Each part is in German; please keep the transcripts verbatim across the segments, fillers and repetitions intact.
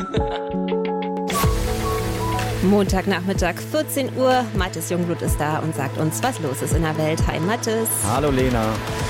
Montagnachmittag, vierzehn Uhr. Mathis Jungblut ist da und sagt uns, was los ist in der Welt. Hi Mathis. Hallo Lena.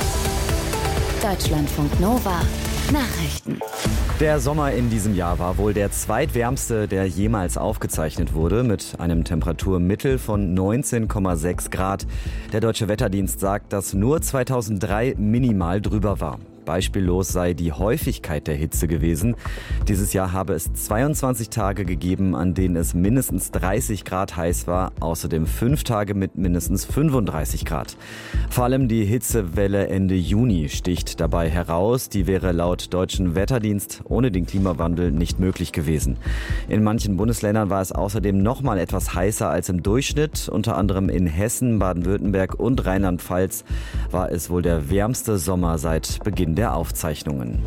Deutschlandfunk Nova. Nachrichten. Der Sommer in diesem Jahr war wohl der zweitwärmste, der jemals aufgezeichnet wurde, mit einem Temperaturmittel von neunzehn Komma sechs Grad. Der Deutsche Wetterdienst sagt, dass nur zweitausenddrei minimal drüber war. Beispiellos sei die Häufigkeit der Hitze gewesen. Dieses Jahr habe es zweiundzwanzig Tage gegeben, an denen es mindestens dreißig Grad heiß war. Außerdem fünf Tage mit mindestens fünfunddreißig Grad. Vor allem die Hitzewelle Ende Juni sticht dabei heraus. Die wäre laut Deutschen Wetterdienst ohne den Klimawandel nicht möglich gewesen. In manchen Bundesländern war es außerdem noch mal etwas heißer als im Durchschnitt. Unter anderem in Hessen, Baden-Württemberg und Rheinland-Pfalz war es wohl der wärmste Sommer seit Beginn der Aufzeichnungen.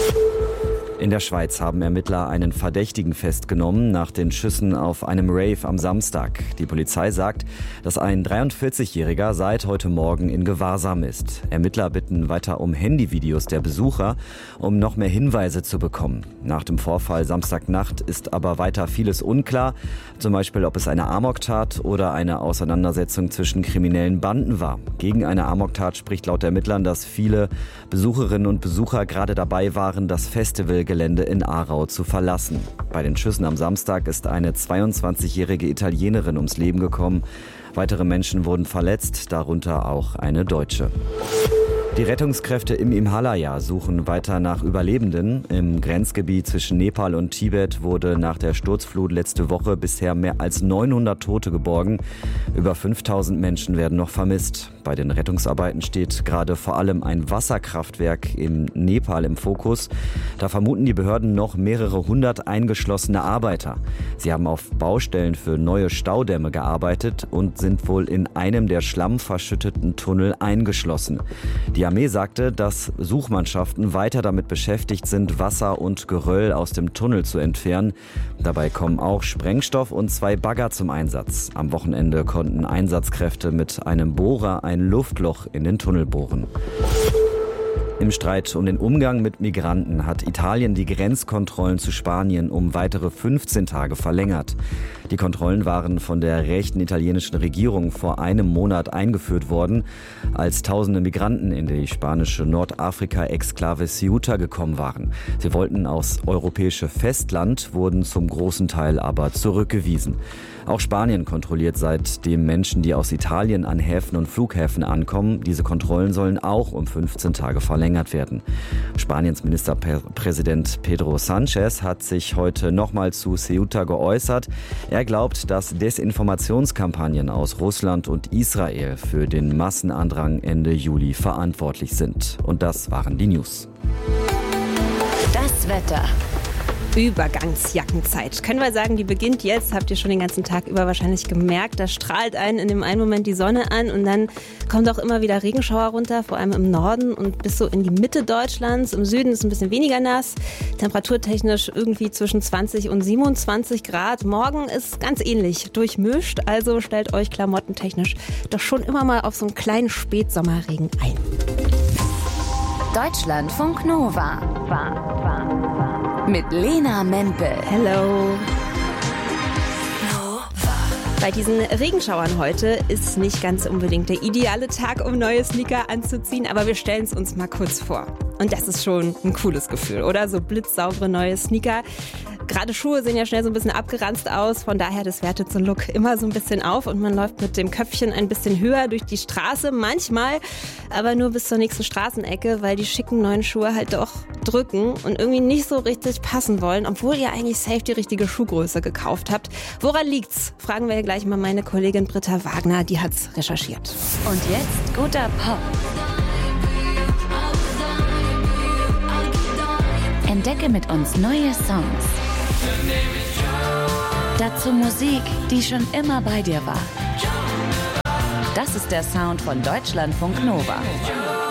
In der Schweiz haben Ermittler einen Verdächtigen festgenommen nach den Schüssen auf einem Rave am Samstag. Die Polizei sagt, dass ein dreiundvierzigjähriger seit heute Morgen in Gewahrsam ist. Ermittler bitten weiter um Handyvideos der Besucher, um noch mehr Hinweise zu bekommen. Nach dem Vorfall Samstagnacht ist aber weiter vieles unklar. Zum Beispiel, ob es eine Amoktat oder eine Auseinandersetzung zwischen kriminellen Banden war. Gegen eine Amoktat spricht laut Ermittlern, dass viele Besucherinnen und Besucher gerade dabei waren, das Festival Gelände in Aarau zu verlassen. Bei den Schüssen am Samstag ist eine zweiundzwanzigjährige Italienerin ums Leben gekommen. Weitere Menschen wurden verletzt, darunter auch eine Deutsche. Die Rettungskräfte im Himalaya suchen weiter nach Überlebenden. Im Grenzgebiet zwischen Nepal und Tibet wurde nach der Sturzflut letzte Woche bisher mehr als neunhundert Tote geborgen. Über fünftausend Menschen werden noch vermisst. Bei den Rettungsarbeiten steht gerade vor allem ein Wasserkraftwerk in Nepal im Fokus. Da vermuten die Behörden noch mehrere hundert eingeschlossene Arbeiter. Sie haben auf Baustellen für neue Staudämme gearbeitet und sind wohl in einem der schlammverschütteten Tunnel eingeschlossen. Die Armee sagte, dass Suchmannschaften weiter damit beschäftigt sind, Wasser und Geröll aus dem Tunnel zu entfernen. Dabei kommen auch Sprengstoff und zwei Bagger zum Einsatz. Am Wochenende konnten Einsatzkräfte mit einem Bohrer ein Luftloch in den Tunnel bohren. Im Streit um den Umgang mit Migranten hat Italien die Grenzkontrollen zu Spanien um weitere fünfzehn Tage verlängert. Die Kontrollen waren von der rechten italienischen Regierung vor einem Monat eingeführt worden, als tausende Migranten in die spanische Nordafrika-Exklave Ceuta gekommen waren. Sie wollten aufs europäische Festland, wurden zum großen Teil aber zurückgewiesen. Auch Spanien kontrolliert seitdem Menschen, die aus Italien an Häfen und Flughäfen ankommen. Diese Kontrollen sollen auch um fünfzehn Tage verlängert werden. Spaniens Ministerpräsident Pedro Sánchez hat sich heute nochmal zu Ceuta geäußert. Er glaubt, dass Desinformationskampagnen aus Russland und Israel für den Massenandrang Ende Juli verantwortlich sind. Und das waren die News. Das Wetter. Übergangsjackenzeit. Können wir sagen, die beginnt jetzt, habt ihr schon den ganzen Tag über wahrscheinlich gemerkt. Da strahlt einen in dem einen Moment die Sonne an und dann kommt auch immer wieder Regenschauer runter, vor allem im Norden und bis so in die Mitte Deutschlands. Im Süden ist es ein bisschen weniger nass, temperaturtechnisch irgendwie zwischen zwanzig und siebenundzwanzig Grad. Morgen ist ganz ähnlich, durchmischt, also stellt euch klamottentechnisch doch schon immer mal auf so einen kleinen Spätsommerregen ein. Deutschlandfunk Nova. War, war, war. Mit Lena Mempel. Hello. Bei diesen Regenschauern heute ist nicht ganz unbedingt der ideale Tag, um neue Sneaker anzuziehen, aber wir stellen es uns mal kurz vor. Und das ist schon ein cooles Gefühl, oder? So blitzsaubere neue Sneaker. Gerade Schuhe sehen ja schnell so ein bisschen abgeranzt aus, von daher, das wertet so einen Look immer so ein bisschen auf und man läuft mit dem Köpfchen ein bisschen höher durch die Straße, manchmal aber nur bis zur nächsten Straßenecke, weil die schicken neuen Schuhe halt doch drücken und irgendwie nicht so richtig passen wollen, obwohl ihr eigentlich safe die richtige Schuhgröße gekauft habt. Woran liegt's? Fragen wir gleich mal meine Kollegin Britta Wagner, die hat's recherchiert. Und jetzt guter Pop. Entdecke mit uns neue Songs. Dazu Musik, die schon immer bei dir war. Das ist der Sound von Deutschlandfunk Nova.